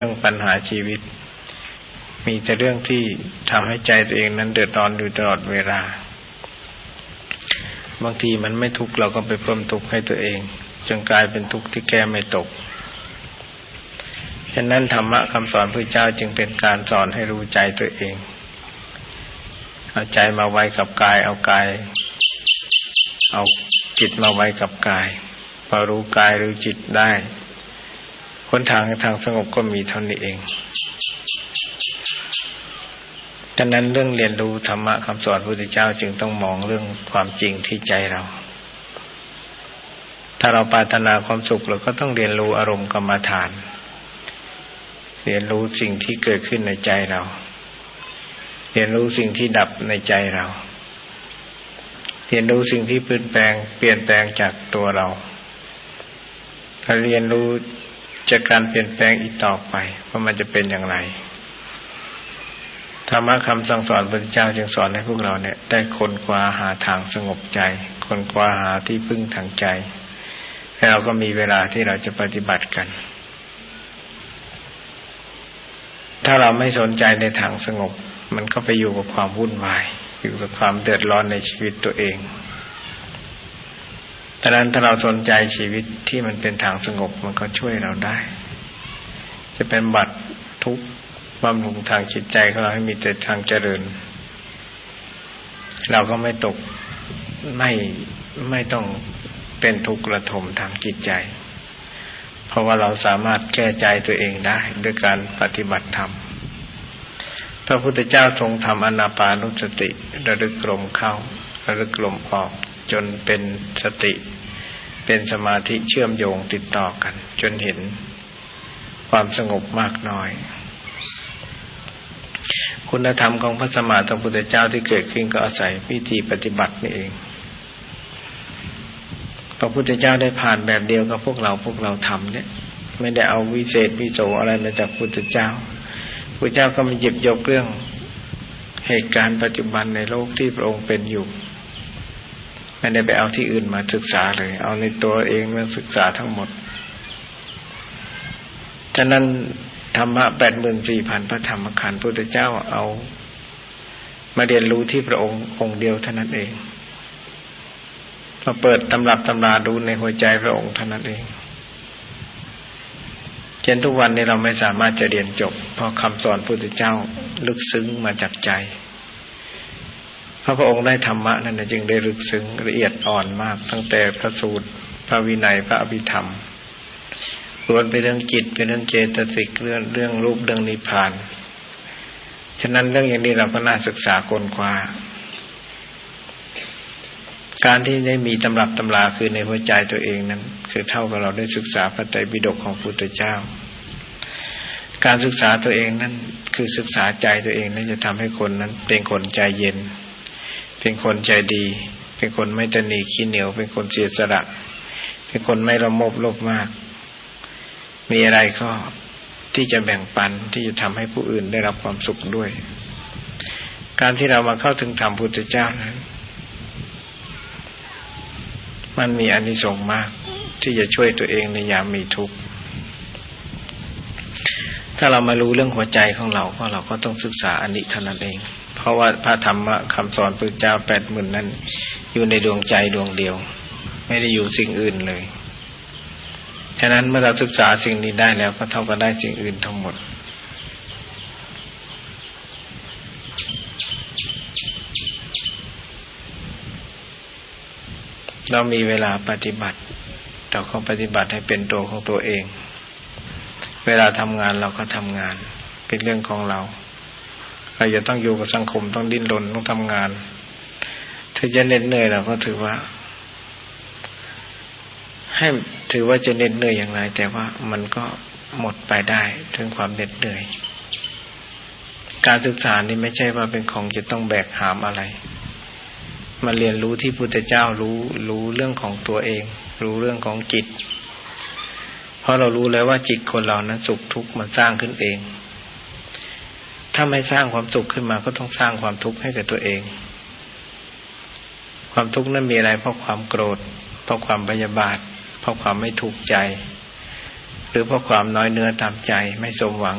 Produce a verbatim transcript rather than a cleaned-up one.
เรื่องปัญหาชีวิตมีแต่เรื่องที่ทำให้ใจตัวเองนั้นเดือดร้อนอยู่ตลอดเวลาบางทีมันไม่ทุกข์เราก็ไปเพิ่มทุกข์ให้ตัวเองจนกลายเป็นทุกข์ที่แก้ไม่ตกฉะนั้นธรรมะคำสอนพระเจ้าจึงเป็นการสอนให้รู้ใจตัวเองเอาใจมาไว้กับกายเอากายเอาจิตมาไว้กับกายพอรู้กายรู้จิตได้หนทางทางสงบก็มีเท่านี้เองฉะนั้นเรื่องเรียนรู้ธรรมะคำสอนพระพุทธเจ้าจึงต้องมองเรื่องความจริงที่ใจเราถ้าเราปรารถนาความสุขเราก็ต้องเรียนรู้อารมณ์กรรมฐานเรียนรู้สิ่งที่เกิดขึ้นในใจเราเรียนรู้สิ่งที่ดับในใจเราเรียนรู้สิ่งที่เปลี่ยนแปลงเปลี่ยนแปลงจากตัวเราถ้าเรียนรู้จากการเปลี่ยนแปลงอีกต่อไปว่ามันจะเป็นอย่างไรธรรมะคำสั่งสอนพระพุทธเจ้าจึงสอนให้พวกเราเนี่ยได้ค้นคว้าหาทางสงบใจค้นคว้าหาที่พึ่งทางใจแล้วเราก็มีเวลาที่เราจะปฏิบัติกันถ้าเราไม่สนใจในทางสงบมันก็ไปอยู่กับความวุ่นวายอยู่กับความเดือดร้อนในชีวิตตัวเองดังนั้นถ้าเราสนใจชีวิตที่มันเป็นทางสงบมันก็ช่วยเราได้จะเป็นบัตรทุกข์บำรุงทางจิตใจของเราให้มีแต่ทางเจริญเราก็ไม่ตกไม่ไม่ต้องเป็นทุกข์ระทมทางจิตใจเพราะว่าเราสามารถแก้ใจตัวเองได้ด้วยการปฏิบัติธรรมพระพุทธเจ้าทรงทำอานาปานุสติระลึกลมเข้าระลึกลมออกจนเป็นสติเป็นสมาธิเชื่อมโยงติดต่อกันจนเห็นความสงบมากน้อยคุณธรรมของพระสัมมาสัมพุทธเจ้าที่เกิดขึ้นก็อาศัยวิธีปฏิบัตินี่เองพระพุทธเจ้าได้ผ่านแบบเดียวกับพวกเราพวกเราทำเนี่ยไม่ได้เอาวิเศษวิโสอะไรมาจากพุทธเจ้าพุทธเจ้าก็มาหยิบยกเรื่องเหตุการณ์ปัจจุบันในโลกที่พระองค์เป็นอยู่ไม่ได้ไปเอาที่อื่นมาศึกษาเลยเอาในตัวเองมาศึกษาทั้งหมดฉะนั้นธรรมะ แปดหมื่นสี่พัน พระธรรมขันธ์พุทธเจ้าเอามาเรียนรู้ที่พระองค์องค์เดียวเท่านั้นเองมาเปิดตำรับตำราดูในหัวใจพระองค์เท่านั้นเองเช่นทุกวันนี้เราไม่สามารถจะเรียนจบเพราะคำสอนพุทธเจ้าลึกซึ้งมาจากใจเพราะพระองค์ได้ธรรมะนั่นจึงได้ลึกซึ้งละเอียดอ่อนมากตั้งแต่พระสูตรพระวินัยพระอภิธรรมล้วนเป็นเรื่องจิตเป็นเรื่องเจตสิกเรื่องเรื่องรูปเรื่องนิพพานฉะนั้นเรื่องอย่างนี้เราก็น่าศึกษาค้นคว้าการที่ได้มีตำรับตำราคือในหัวใจตัวเองนั้นคือเท่ากับเราได้ศึกษาพระไตรปิฎกของพุทธเจ้าการศึกษาตัวเองนั้นคือศึกษาใจตัวเองนั้นจะทำให้คนนั้นเป็นคนใจเย็นเป็นคนใจดีเป็นคนไม่ตนีขี้เหนียวเป็นคนเสียสละเป็นคนไม่ละโมบโลภมากมีอะไรก็ที่จะแบ่งปันที่จะทำให้ผู้อื่นได้รับความสุขด้วยการที่เรามาเข้าถึงธรรมพุทธเจ้านั้นมันมีอานิสงส์มากที่จะช่วยตัวเองในยามมีทุกข์ถ้าเรามารู้เรื่องหัวใจของเราก็เราก็ต้องศึกษาอันนี้เท่านั้นเองเพราะว่าพระธรรมะคำสอนพระเจ้า แปดหมื่น นั้นอยู่ในดวงใจดวงเดียวไม่ได้อยู่สิ่งอื่นเลยฉะนั้นเมื่อเราศึกษาสิ่งนี้ได้แล้วก็เท่ากับได้สิ่งอื่นทั้งหมดเรามีเวลาปฏิบัติเราก็ปฏิบัติให้เป็นตัวของตัวเองเวลาทำงานเราก็ทำงานเป็นเรื่องของเราเราจะต้องอยู่กับสังคมต้องดิ้นรนต้องทำงานถ้าจะเหน็ดเหนื่อยเราก็ถือว่าให้ถือว่าจะเหน็ดเหนื่อยอย่างไรแต่ว่ามันก็หมดไปได้ถึงความเหน็ดเหนื่อยการศึกษานี่ไม่ใช่ว่าเป็นของจะต้องแบกหามอะไรมาเรียนรู้ที่พุทธเจ้ารู้รู้เรื่องของตัวเองรู้เรื่องของจิตเพราะเรารู้แล้วว่าจิตคนเรานั้นสุขทุกข์มันสร้างขึ้นเองถ้าไม่สร้างความสุขขึ้นมาก็ต้องสร้างความทุกข์ให้กับตัวเองความทุกข์นั้นมีอะไรเพราะความโกรธเพราะความพยาบาทเพราะความไม่ถูกใจหรือเพราะความน้อยเนื้อตามใจไม่สมหวัง